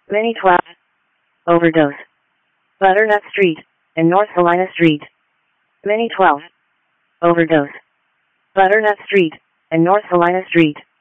Mini 12. Overdose. Butternut Street and North Salina Street. Mini 12. Overdose. Butternut Street and North Salina Street.